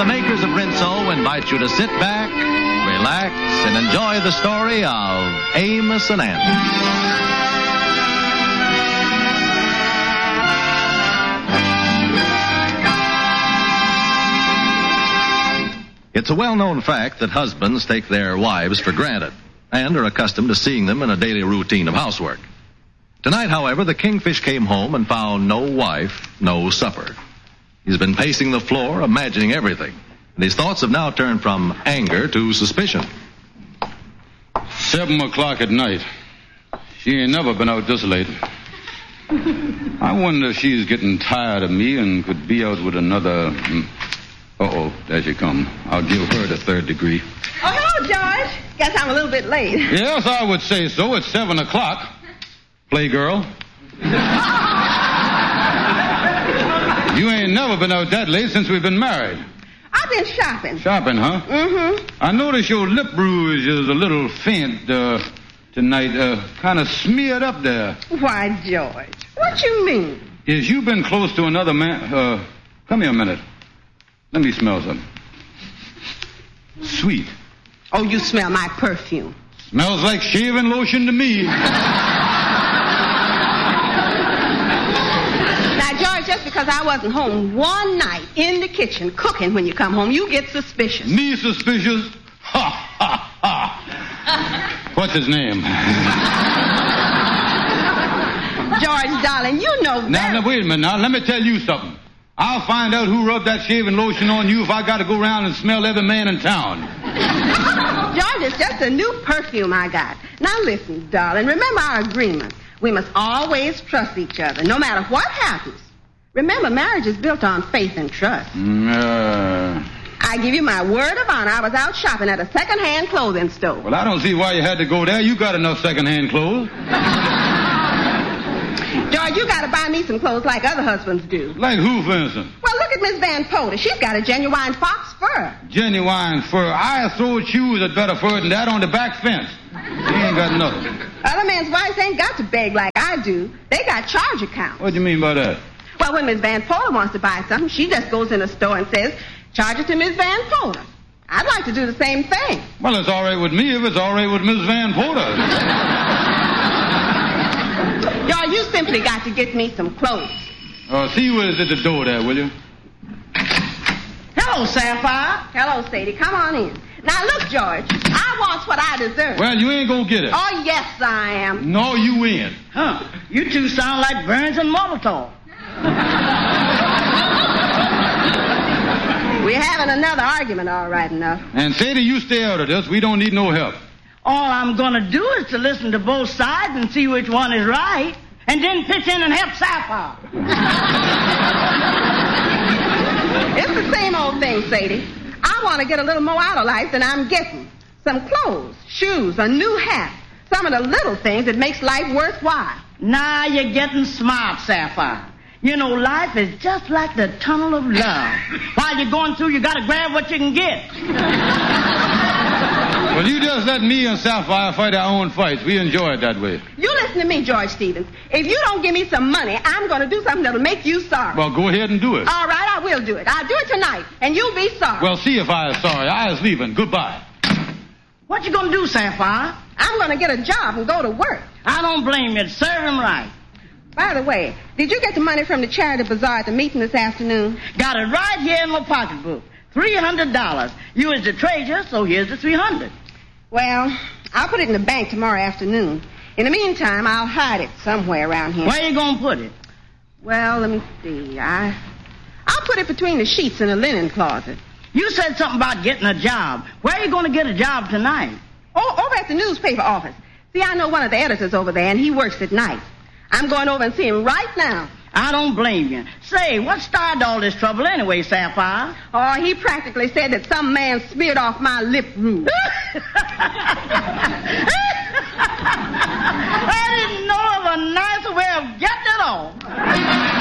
makers of Rinso invite you to sit back, relax, and enjoy the story of Amos and Andy. It's a well-known fact that husbands take their wives for granted and are accustomed to seeing them in a daily routine of housework. Tonight, however, the Kingfish came home and found no wife, no supper. He's been pacing the floor, imagining everything, and his thoughts have now turned from anger to suspicion. 7 o'clock at night. She ain't never been out this late. I wonder if she's getting tired of me and could be out with another... Uh-oh, there she come. I'll give her the 3rd degree. Oh, hello, George. Guess I'm a little bit late. Yes, I would say so. It's 7 o'clock. Playgirl. You ain't never been out that late since we've been married. I've been shopping. Shopping, huh? Mm-hmm. I notice your lip rouge is a little faint tonight. Kind of smeared up there. Why, George, what you mean? Is you been close to another man? Come here a minute. Let me smell something. Sweet. Oh, you smell my perfume. Smells like shaving lotion to me. Now, George, just because I wasn't home one night in the kitchen cooking when you come home, you get suspicious. Me suspicious? Ha, ha, ha. What's his name? George, darling, you know that. Now, wait a minute. Now, let me tell you something. I'll find out who rubbed that shaving lotion on you if I got to go around and smell every man in town. George, it's just a new perfume I got. Now listen, darling, remember our agreement. We must always trust each other, no matter what happens. Remember, marriage is built on faith and trust. I give you my word of honor, I was out shopping at a second-hand clothing store. Well, I don't see why you had to go there. You got enough second-hand clothes. George, you got to buy me some clothes like other husbands do. Like who, for instance? Well, look at Miss Van Poter. She's got a genuine fox fur. Genuine fur. I throw shoes at better fur than that on the back fence. She ain't got nothing. Other men's wives ain't got to beg like I do. They got charge accounts. What do you mean by that? Well, when Miss Van Poter wants to buy something, she just goes in a store and says, charge it to Miss Van Poter. I'd like to do the same thing. Well, it's all right with me if it's all right with Miss Van Poter. Y'all, you simply got to get me some clothes. See you at the door there, will you? Hello, Sapphire. Hello, Sadie. Come on in. Now, look, George, I want what I deserve. Well, you ain't gonna get it. Oh, yes, I am. No, you ain't. Huh. You two sound like Burns and Molotov. We're having another argument, all right enough. And Sadie, you stay out of this. We don't need no help. All I'm going to do is to listen to both sides and see which one is right, and then pitch in and help Sapphire. It's the same old thing, Sadie. I want to get a little more out of life than I'm getting. Some clothes, shoes, a new hat. Some of the little things that makes life worthwhile. Now you're getting smart, Sapphire. You know, life is just like the tunnel of love. While you're going through, you got to grab what you can get. Well, you just let me and Sapphire fight our own fights. We enjoy it that way. You listen to me, George Stevens. If you don't give me some money, I'm going to do something that'll make you sorry. Well, go ahead and do it. All right, I will do it. I'll do it tonight, and you'll be sorry. Well, see if I is sorry. I is leaving. Goodbye. What you going to do, Sapphire? I'm going to get a job and go to work. I don't blame you. Serve him right. By the way, did you get the money from the charity bazaar at the meeting this afternoon? Got it right here in my pocketbook. $300. You is the treasurer, so here's the $300. Well, I'll put it in the bank tomorrow afternoon. In the meantime, I'll hide it somewhere around here. Where you going to put it? Well, let me see. I'll put it between the sheets in the linen closet. You said something about getting a job. Where are you going to get a job tonight? Oh, over at the newspaper office. See, I know one of the editors over there, and he works at night. I'm going over and see him right now. I don't blame you. Say, what started all this trouble anyway, Sapphire? Oh, he practically said that some man smeared off my lip rouge. I didn't know of a nicer way of getting it on.